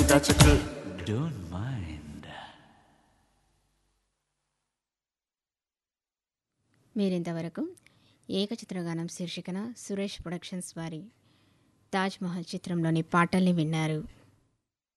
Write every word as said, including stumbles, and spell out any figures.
that's a clue. Don't mind. మీరింతవరకు ఏకచిత్రగానం శీర్షికన Suresh productions వారి తాజ్ మహల్ చిత్రంలోని పాటల్ని విన్నారు.